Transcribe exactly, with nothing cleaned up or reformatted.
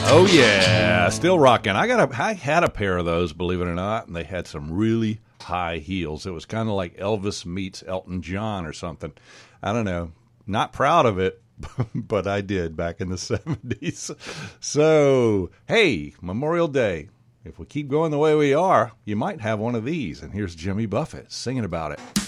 Oh, yeah. Still rocking. I got a, I had a pair of those, believe it or not, and they had some really high heels. It was kind of like Elvis meets Elton John or something. I don't know. Not proud of it, but I did back in the seventies. So, hey, Memorial Day. If we keep going the way we are, you might have one of these. And here's Jimmy Buffett singing about it.